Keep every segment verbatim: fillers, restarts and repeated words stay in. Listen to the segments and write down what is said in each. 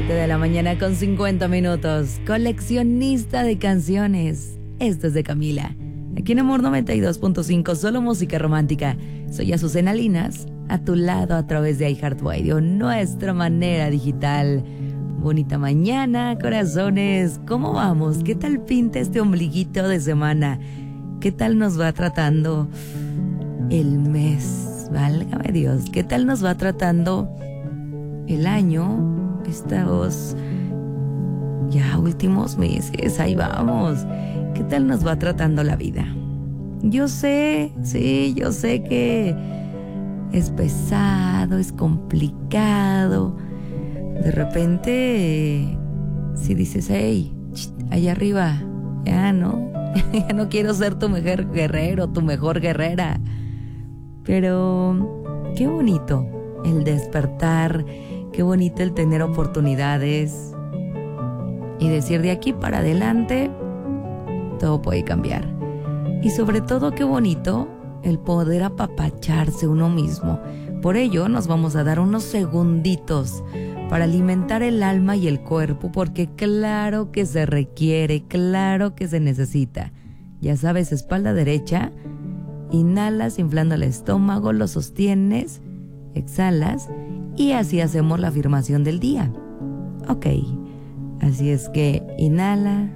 siete de la mañana con cincuenta minutos. Coleccionista de canciones. Esto es de Camila. Aquí en Amor noventa y dos punto cinco, solo música romántica. Soy Azucena Linas, a tu lado a través de iHeartRadio, nuestra manera digital. Bonita mañana, corazones. ¿Cómo vamos? ¿Qué tal pinta este ombliguito de semana? ¿Qué tal nos va tratando el mes? Válgame Dios. ¿Qué tal nos va tratando el año? Estos ya últimos meses, ahí vamos. ¿Qué tal nos va tratando la vida? Yo sé, sí, yo sé que es pesado, es complicado. De repente, si dices, hey, allá arriba, ya no, ya no quiero ser tu mejor guerrero, tu mejor guerrera. Pero qué bonito el despertar, qué bonito el tener oportunidades y decir de aquí para adelante todo puede cambiar. Y sobre todo qué bonito el poder apapacharse uno mismo. Por ello nos vamos a dar unos segunditos para alimentar el alma y el cuerpo, porque claro que se requiere, claro que se necesita. Ya sabes, espalda derecha, inhalas inflando el estómago, lo sostienes, exhalas y así hacemos la afirmación del día. Ok, así es que inhala.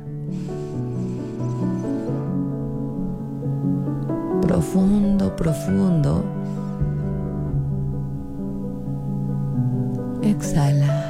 Profundo, profundo. Exhala.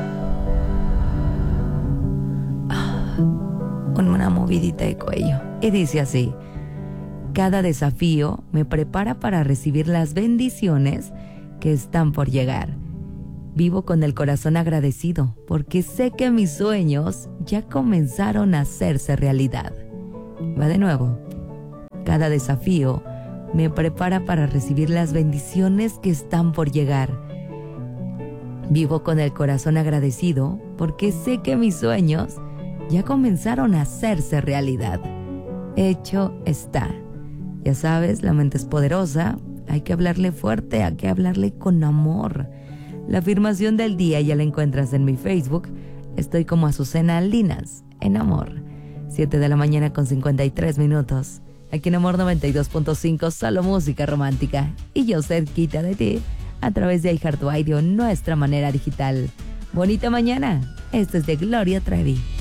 Ah, una movidita de cuello. Y dice así: cada desafío me prepara para recibir las bendiciones que están por llegar. Vivo con el corazón agradecido porque sé que mis sueños ya comenzaron a hacerse realidad. Va de nuevo. Cada desafío me prepara para recibir las bendiciones que están por llegar. Vivo con el corazón agradecido porque sé que mis sueños ya comenzaron a hacerse realidad. Hecho está. Ya sabes, la mente es poderosa, hay que hablarle fuerte, hay que hablarle con amor. La afirmación del día ya la encuentras en mi Facebook. Estoy como Azucena Linas, en amor. siete de la mañana con cincuenta y tres minutos. Aquí en Amor noventa y dos punto cinco, solo música romántica. Y yo cerquita de ti, a través de iHeartRadio, nuestra manera digital. Bonita mañana. Esto es de Gloria Trevi.